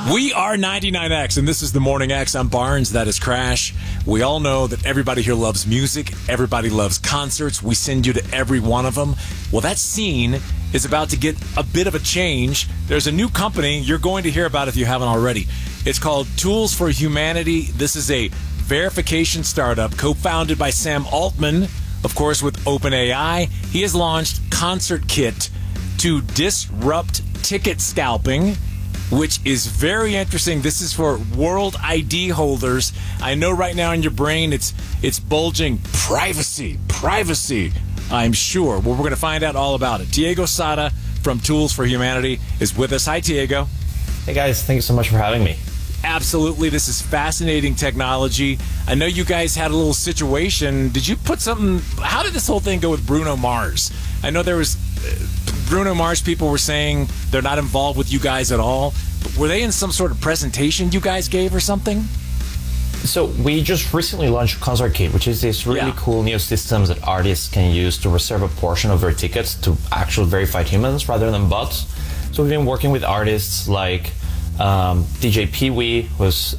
We are 99X, and this is the Morning X. I'm Barnes. That is Crash. We all know that everybody here loves music. Everybody loves concerts. We send you to every one of them. Well, that scene is about to get a bit of a change. There's a new company you're going to hear about if you haven't already. It's called Tools for Humanity. This is a verification startup co-founded by Sam Altman, of course, with OpenAI. He has launched ConcertKit to disrupt ticket scalping, which is very interesting. This is for World ID holders. I know right now in your brain it's bulging privacy, I'm sure. Well, we're going to find out all about it. Diego Sada from Tools for Humanity is with us. Hi, Diego. Hey, guys. Thank you so much for having me. Absolutely. This is fascinating technology. I know you guys had a little situation. Did you put something... How did this whole thing go with Bruno Mars? I know there was... Bruno Mars people were saying they're not involved with you guys at all. But were they in some sort of presentation you guys gave or something? So we just recently launched ConcertKit, which is this really cool new system that artists can use to reserve a portion of their tickets to actual verified humans rather than bots. So we've been working with artists like DJ Pee-wee,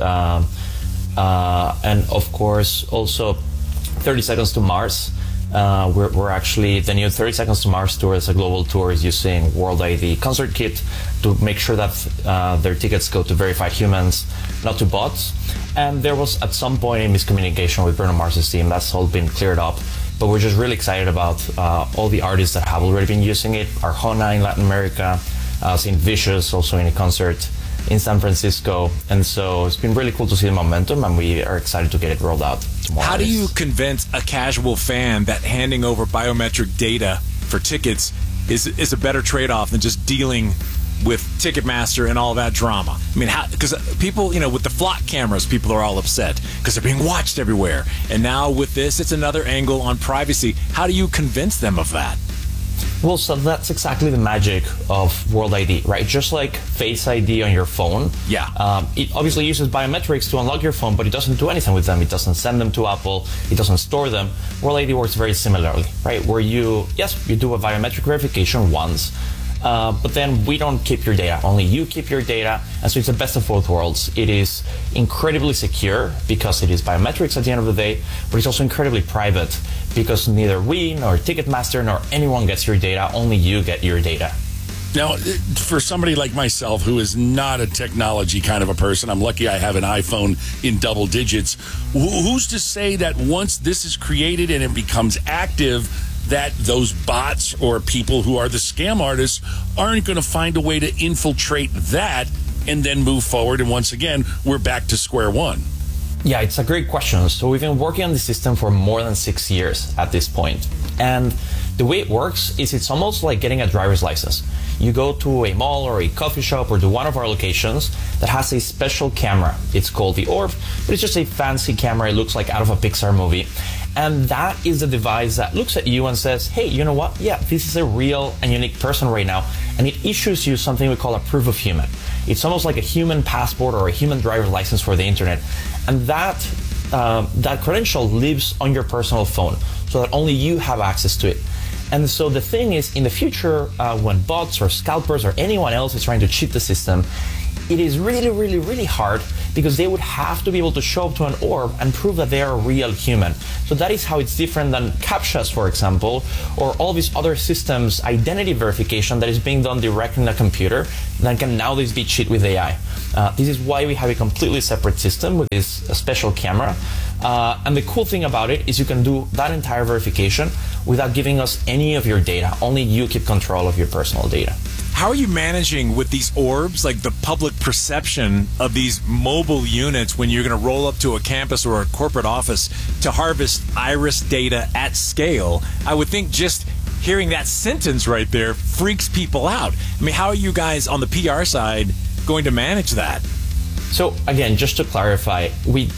and of course also 30 Seconds to Mars. We're actually, the new 30 Seconds to Mars tour is a global tour, is using World ID ConcertKit to make sure that their tickets go to verified humans, not to bots. And there was at some point a miscommunication with Bruno Mars' team. That's all been cleared up. But we're just really excited about all the artists that have already been using it. Arjona in Latin America, St. Vicious also in a concert in San Francisco. And so it's been really cool to see the momentum, and we are excited to get it rolled out tomorrow. How do you convince a casual fan that handing over biometric data for tickets is a better trade-off than just dealing with Ticketmaster and all that drama? I mean, because people, you know, with the flock cameras, people are all upset because they're being watched everywhere. And now with this, it's another angle on privacy. How do you convince them of that? Well, so that's exactly the magic of World ID, right? Just like Face ID on your phone. Yeah. It obviously uses biometrics to unlock your phone, but it doesn't do anything with them. It doesn't send them to Apple. It doesn't store them. World ID works very similarly, right? Where you do a biometric verification once, but then we don't keep your data. Only you keep your data. And so it's the best of both worlds. It is incredibly secure because it is biometrics at the end of the day, but it's also incredibly private because neither we nor Ticketmaster nor anyone gets your data. Only you get your data. Now, for somebody like myself who is not a technology kind of a person, I'm lucky I have an iPhone in double digits. Who's to say that once this is created and it becomes active, that those bots or people who are the scam artists aren't going to find a way to infiltrate that and then move forward? And once again, we're back to square one. Yeah, it's a great question. So we've been working on the system for more than 6 years at this point. And the way it works is it's almost like getting a driver's license. You go to a mall or a coffee shop or to one of our locations that has a special camera. It's called the Orb, but it's just a fancy camera. It looks like out of a Pixar movie. And that is the device that looks at you and says, hey, you know what? Yeah, this is a real and unique person right now. And it issues you something we call a proof of human. It's almost like a human passport or a human driver's license for the internet. And that credential lives on your personal phone so that only you have access to it. And so the thing is, in the future, when bots or scalpers or anyone else is trying to cheat the system, it is really, really, really hard because they would have to be able to show up to an orb and prove that they are a real human. So that is how it's different than CAPTCHAs, for example, or all these other systems, identity verification that is being done directly in a computer that can nowadays be cheated with AI. This is why we have a completely separate system with this special camera. And the cool thing about it is you can do that entire verification without giving us any of your data. Only you keep control of your personal data. How are you managing with these orbs, like the public perception of these mobile units when you're going to roll up to a campus or a corporate office to harvest iris data at scale? I would think just hearing that sentence right there freaks people out. I mean, how are you guys on the PR side going to manage that? So again, just to clarify,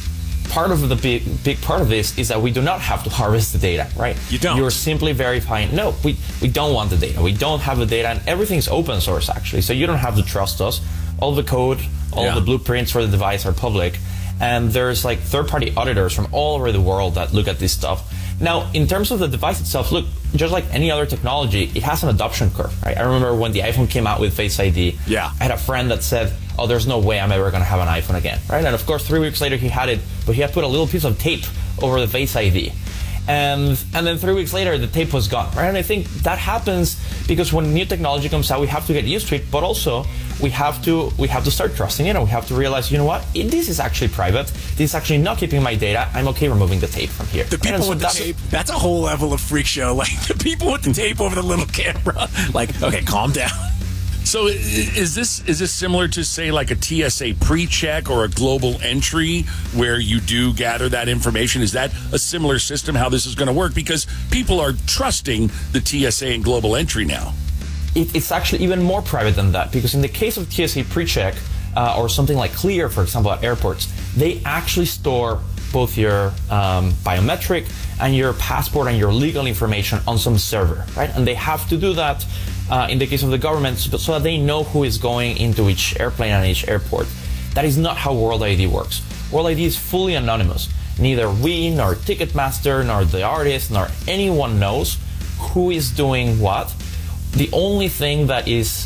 part of the big part of this is that we do not have to harvest the data, right? You don't. You're simply verifying, no, we don't want the data. We don't have the data, and everything's open source, actually. So you don't have to trust us. All the code, all the blueprints for the device are public. And there's like third-party auditors from all over the world that look at this stuff. Now, in terms of the device itself, look, just like any other technology, it has an adoption curve, right? I remember when the iPhone came out with Face ID, Yeah. I had a friend that said, oh, there's no way I'm ever going to have an iPhone again, right? And of course, 3 weeks later, he had it, but he had put a little piece of tape over the Face ID. And then 3 weeks later, the tape was gone, right? And I think that happens because when new technology comes out, we have to get used to it, but also we have to start trusting it, and we have to realize, you know what? This is actually private. This is actually not keeping my data. I'm okay removing the tape from here. The people with the tape, that's a whole level of freak show. Like the people with the tape over the little camera. Like, okay, calm down. So is this similar to, say, like a TSA pre-check or a global entry where you do gather that information? Is that a similar system, how this is going to work? Because people are trusting the TSA and global entry now. It's actually even more private than that, because in the case of TSA pre-check or something like Clear, for example, at airports, they actually store both your biometric and your passport and your legal information on some server, right? And they have to do that in the case of the government so that they know who is going into each airplane and each airport. That is not how World ID works. World ID is fully anonymous. Neither we, nor Ticketmaster, nor the artist, nor anyone knows who is doing what. The only thing that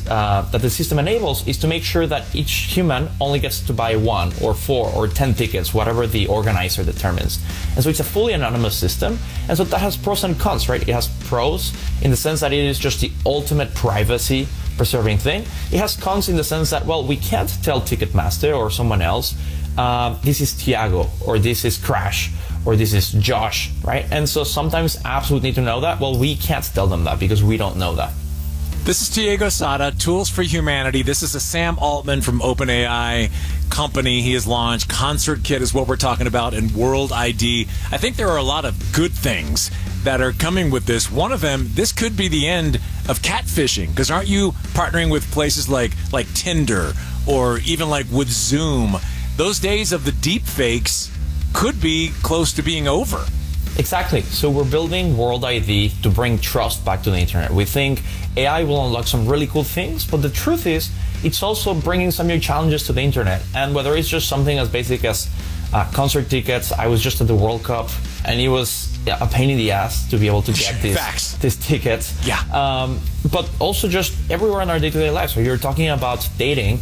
the system enables is to make sure that each human only gets to buy 1 or 4 or 10 tickets, whatever the organizer determines. And so it's a fully anonymous system. And so that has pros and cons, right? It has pros in the sense that it is just the ultimate privacy preserving thing. It has cons in the sense that, well, we can't tell Ticketmaster or someone else, this is Tiago, or this is Crash, or this is Josh, right? And so sometimes apps would need to know that. Well, we can't tell them that because we don't know that. This is Diego Sada, Tools for Humanity. This is a Sam Altman from OpenAI company he has launched. ConcertKit is what we're talking about, and World ID. I think there are a lot of good things that are coming with this. One of them, this could be the end of catfishing, because aren't you partnering with places like Tinder or even like with Zoom? Those days of the deep fakes could be close to being over. Exactly. So we're building World ID to bring trust back to the internet. We think AI will unlock some really cool things, but the truth is it's also bringing some new challenges to the internet. And whether it's just something as basic as concert tickets, I was just at the World Cup and it was a pain in the ass to be able to get these tickets. Yeah. But also just everywhere in our day-to-day lives. So you're talking about dating.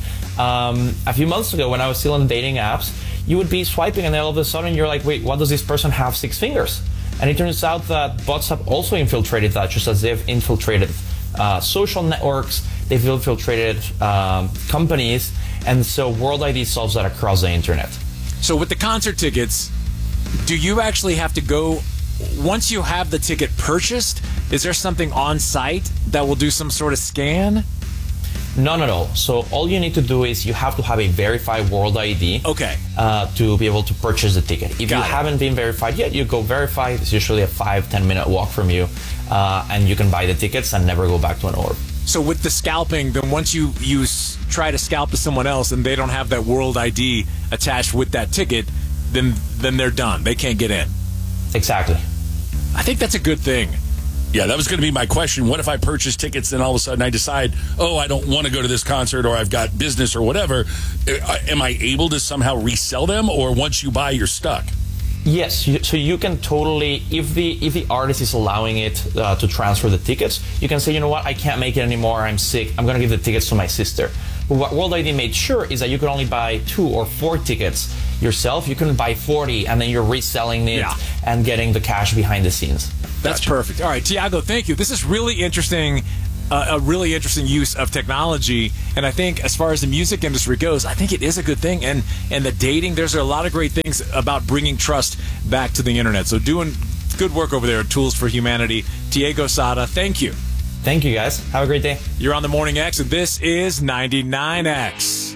A few months ago when I was still on dating apps, you would be swiping and then all of a sudden you're like, wait, what does this person have 6 fingers? And it turns out that bots have also infiltrated that, just as they've infiltrated social networks, they've infiltrated companies, and so World ID solves that across the internet. So with the concert tickets, do you actually have to go, once you have the ticket purchased, is there something on site that will do some sort of scan? None at all. So all you need to do is you have to have a verified World ID to be able to purchase the ticket. If you haven't been verified yet, you go verify. It's usually a 5-10 minute walk from you, and you can buy the tickets and never go back to an orb. So with the scalping, then once you try to scalp to someone else and they don't have that World ID attached with that ticket, then they're done. They can't get in. Exactly. I think that's a good thing. Yeah, that was going to be my question. What if I purchase tickets and all of a sudden I decide, oh, I don't want to go to this concert or I've got business or whatever? Am I able to somehow resell them, or once you buy, you're stuck? Yes, so you can totally, if the artist is allowing it to transfer the tickets, you can say, you know what, I can't make it anymore, I'm sick, I'm going to give the tickets to my sister. But what World ID made sure is that you can only buy 2 or 4 tickets yourself. You can buy 40 and then you're reselling it and getting the cash behind the scenes. That's perfect. All right, Tiago, thank you. This is really interesting, a really interesting use of technology. And I think as far as the music industry goes, I think it is a good thing. And the dating, there's a lot of great things about bringing trust back to the internet. So doing good work over there at Tools for Humanity. Diego Sada, thank you. Thank you, guys. Have a great day. You're on the Morning X, and this is 99X.